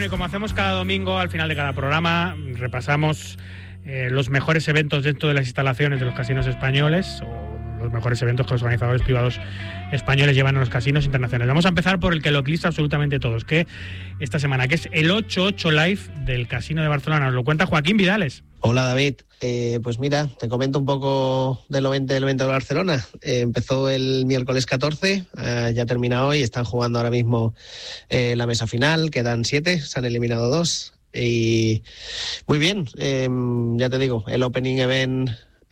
Bueno, y como hacemos cada domingo, al final de cada programa, repasamos los mejores eventos dentro de las instalaciones de los casinos españoles, o los mejores eventos que los organizadores privados españoles llevan a los casinos internacionales. Vamos a empezar por el que lo eclipsa absolutamente todos, que esta semana, que es el 88 Live del Casino de Barcelona. Nos lo cuenta Joaquín Vidales. Hola David, pues mira, te comento un poco del evento de Barcelona. Empezó el miércoles 14, ya termina hoy, están jugando ahora mismo la mesa final, quedan 7, se han eliminado 2 y muy bien, ya te digo, el opening event,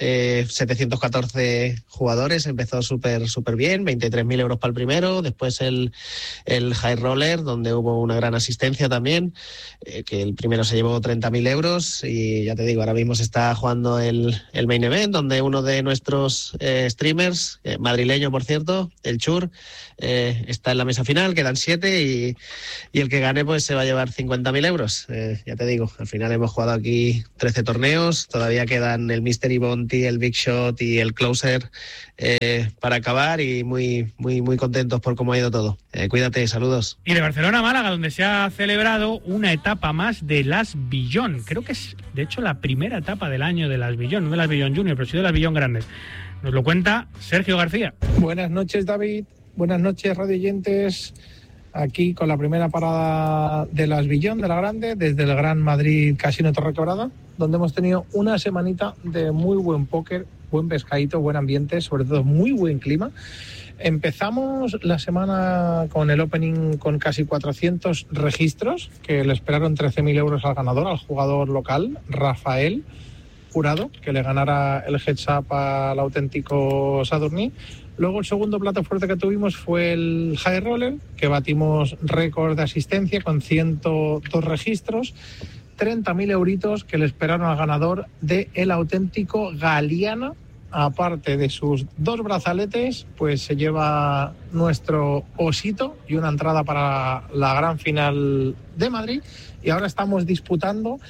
714 jugadores, empezó súper bien, 23.000 euros para el primero, después el High Roller, donde hubo una gran asistencia también, que el primero se llevó 30.000 euros y ya te digo, ahora mismo se está jugando el Main Event, donde uno de nuestros streamers, madrileño por cierto, el Chur, está en la mesa final, quedan 7 y el que gane pues se va a llevar 50.000 euros. Ya te digo, al final hemos jugado aquí 13 torneos, todavía quedan el Mystery Bounty, el Big Shot y el Closer para acabar y muy contentos por cómo ha ido todo. Cuídate, saludos. Y de Barcelona a Málaga, donde se ha celebrado una etapa más de Las Billón. Creo que es, de hecho, la primera etapa del año de Las Billón, no de Las Billón Junior, pero sí de Las Billón Grandes. Nos lo cuenta Sergio García. Buenas noches, David. Buenas noches, radioyentes. Aquí con la primera parada de Las Billón, de la Grande, desde el Gran Madrid Casino Torrequebrada, donde hemos tenido una semanita de muy buen póker, buen pescadito, buen ambiente, sobre todo muy buen clima. Empezamos la semana con el opening con casi 400 registros, que le esperaron 13.000 euros al ganador, al jugador local, Rafael Jurado, que le ganara el heads up al auténtico Sadurní. Luego el segundo plato fuerte que tuvimos fue el High Roller, que batimos récord de asistencia con 102 registros, 30.000 euritos que le esperaron al ganador de el auténtico Galeana. Aparte de sus 2 brazaletes, pues se lleva nuestro osito y una entrada para la gran final de Madrid. Y ahora estamos disputando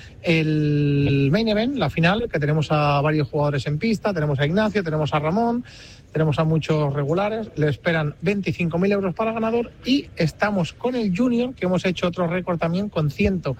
el Main Event, la final, que tenemos a varios jugadores en pista, tenemos a Ignacio, tenemos a Ramón, tenemos a muchos regulares, le esperan 25.000 euros para el ganador y estamos con el Junior, que hemos hecho otro récord también con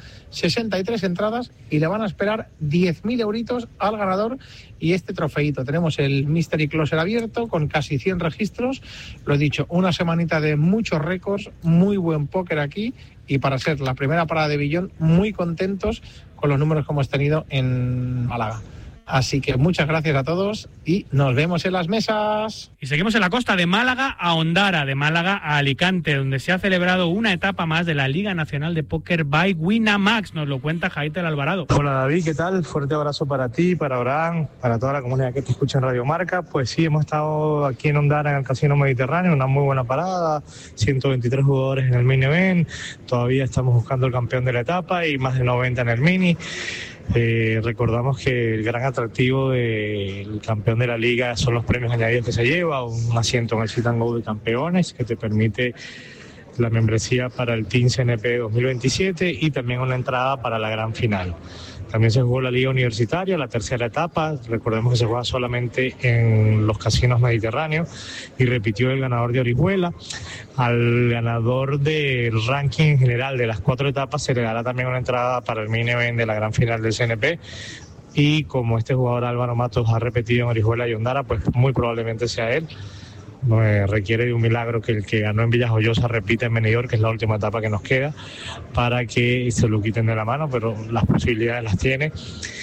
163 entradas y le van a esperar 10.000 euritos al ganador y este trofeito. Tenemos el Mystery Closer abierto con casi 100 registros, lo he dicho, una semanita de muchos récords, muy buen póker aquí y para ser la primera parada de Billón, muy contentos con los números que hemos tenido en Málaga. Así que muchas gracias a todos y nos vemos en las mesas. Y seguimos en la costa, de Málaga a Ondara, de Málaga a Alicante, donde se ha celebrado una etapa más de la Liga Nacional de Póker by Winamax. Nos lo cuenta Jaite Alvarado. Hola David, ¿qué tal? Fuerte abrazo para ti, para Abraham, para toda la comunidad que te escucha en Radio Marca. Pues sí, hemos estado aquí en Ondara, en el Casino Mediterráneo, una muy buena parada, 123 jugadores en el Main Event, todavía estamos buscando el campeón de la etapa y más de 90 en el Mini. Recordamos que el gran atractivo del campeón de la liga son los premios añadidos que se lleva, un asiento en el Sit and Go de campeones que te permite la membresía para el Team CNP 2027 y también una entrada para la gran final. También se jugó la Liga Universitaria, la tercera etapa. Recordemos que se juega solamente en los casinos mediterráneos y repitió el ganador de Orihuela. Al ganador del ranking en general de las 4 etapas se le dará también una entrada para el Main Event de la gran final del CNP. Y como este jugador Álvaro Matos ha repetido en Orihuela y Ondara, pues muy probablemente sea él. Requiere de un milagro que el que ganó en Villajoyosa repita en Benidorm, que es la última etapa que nos queda, para que se lo quiten de la mano, pero las posibilidades las tiene.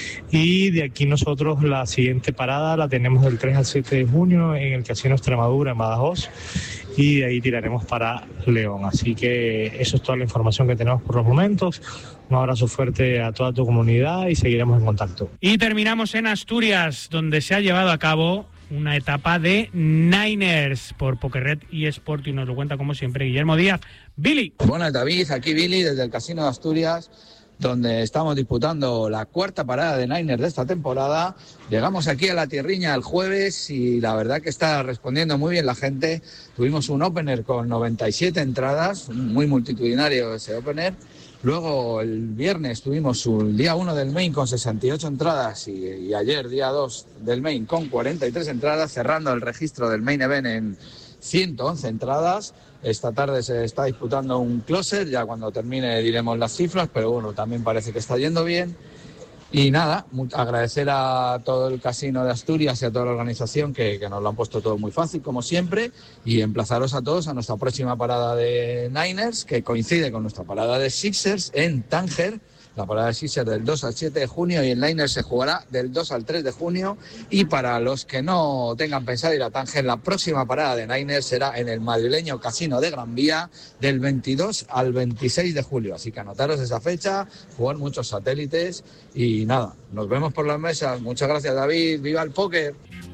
Y de aquí nosotros la siguiente parada la tenemos del 3 al 7 de junio en el Casino Extremadura en Badajoz y de ahí tiraremos para León. Así que eso es toda la información que tenemos por los momentos. Un abrazo fuerte a toda tu comunidad y seguiremos en contacto. Y terminamos en Asturias, donde se ha llevado a cabo una etapa de Niners por PokerRed y Sport y nos lo cuenta como siempre Guillermo Díaz. Billy. Buenas David, aquí Billy desde el Casino de Asturias, donde estamos disputando la 4ª parada de Niners de esta temporada. Llegamos aquí a la tierriña el jueves y la verdad que está respondiendo muy bien la gente. Tuvimos un opener con 97 entradas, muy multitudinario ese opener. Luego el viernes tuvimos el día 1 del Main con 68 entradas y ayer día 2 del Main con 43 entradas, cerrando el registro del Main Event en 111 entradas. Esta tarde se está disputando un closer, ya cuando termine diremos las cifras, pero bueno, también parece que está yendo bien. Y nada, agradecer a todo el Casino de Asturias y a toda la organización que nos lo han puesto todo muy fácil, como siempre, y emplazaros a todos a nuestra próxima parada de Niners, que coincide con nuestra parada de Sixers en Tánger. La parada de Sixers del 2 al 7 de junio y el Niners se jugará del 2 al 3 de junio. Y para los que no tengan pensado ir a Tánger, la próxima parada de Niners será en el madrileño Casino de Gran Vía del 22 al 26 de julio. Así que anotaros esa fecha, jugar muchos satélites y nada, nos vemos por las mesas. Muchas gracias, David. ¡Viva el póker!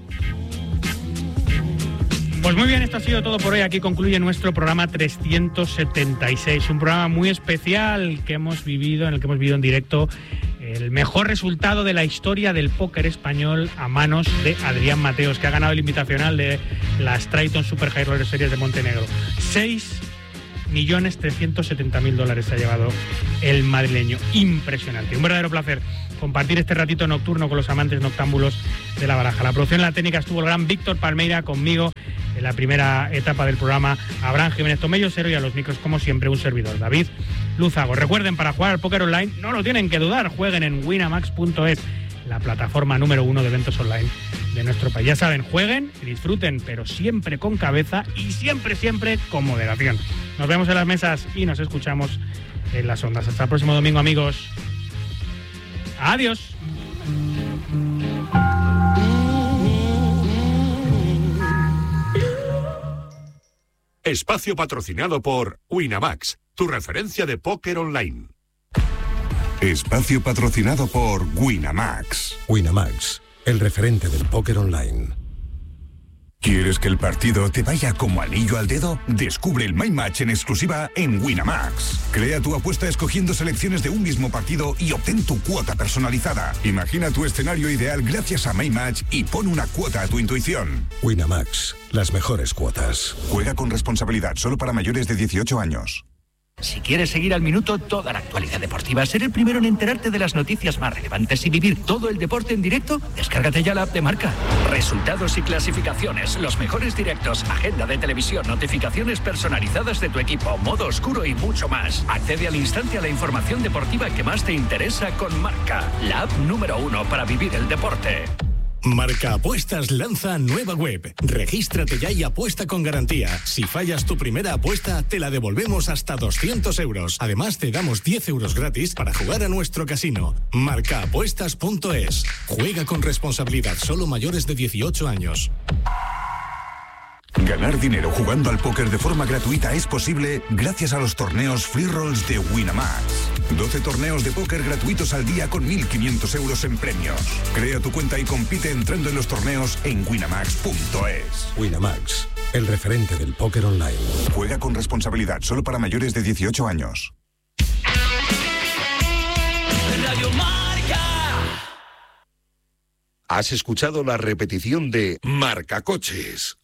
Pues muy bien, esto ha sido todo por hoy. Aquí concluye nuestro programa 376, un programa muy especial que hemos vivido, en el que hemos vivido en directo el mejor resultado de la historia del póker español a manos de Adrián Mateos, que ha ganado el invitacional de las Triton Super High Roller Series de Montenegro. 6.370.000 se ha llevado el madrileño. Impresionante. Un verdadero placer compartir este ratito nocturno con los amantes noctámbulos de la baraja. La producción en la técnica estuvo el gran Víctor Palmeira, conmigo en la primera etapa del programa Abraham Jiménez Tomello, Cero, y a los micros, como siempre, un servidor, David Lúzago. Recuerden, para jugar al póker online no lo tienen que dudar, jueguen en winamax.es, la plataforma número 1 de eventos online de nuestro país. Ya saben, jueguen y disfruten, pero siempre con cabeza y siempre con moderación. Nos vemos en las mesas y nos escuchamos en las ondas. Hasta el próximo domingo, amigos. Adiós. Espacio patrocinado por Winamax, tu referencia de póker online. Espacio patrocinado por Winamax. Winamax, el referente del póker online. ¿Quieres que el partido te vaya como anillo al dedo? Descubre el My Match en exclusiva en Winamax. Crea tu apuesta escogiendo selecciones de un mismo partido y obtén tu cuota personalizada. Imagina tu escenario ideal gracias a My Match y pon una cuota a tu intuición. Winamax, las mejores cuotas. Juega con responsabilidad, solo para mayores de 18 años. Si quieres seguir al minuto toda la actualidad deportiva, ser el primero en enterarte de las noticias más relevantes y vivir todo el deporte en directo, descárgate ya la app de Marca. Resultados y clasificaciones, los mejores directos, agenda de televisión, notificaciones personalizadas de tu equipo, modo oscuro y mucho más. Accede al instante a la información deportiva que más te interesa con Marca, la app número 1 para vivir el deporte. Marca Apuestas lanza nueva web. Regístrate ya y apuesta con garantía. Si fallas tu primera apuesta, te la devolvemos hasta 200 euros. Además, te damos 10 euros gratis para jugar a nuestro casino. Marcaapuestas.es. Juega con responsabilidad, solo mayores de 18 años. Ganar dinero jugando al póker de forma gratuita es posible gracias a los torneos Free Rolls de Winamax. 12 torneos de póker gratuitos al día con 1.500 euros en premios. Crea tu cuenta y compite entrando en los torneos en winamax.es. Winamax, el referente del póker online. Juega con responsabilidad, solo para mayores de 18 años. Radio Marca. Has escuchado la repetición de Marca Coches.